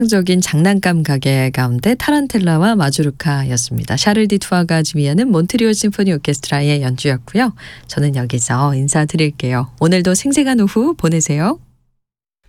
적인 장난감 가게 가운데 타란텔라와 마주르카였습니다. 샤를 디 투아가 지휘하는 몬트리올 심포니 오케스트라의 연주였고요. 저는 여기서 인사드릴게요. 오늘도 생생한 오후 보내세요.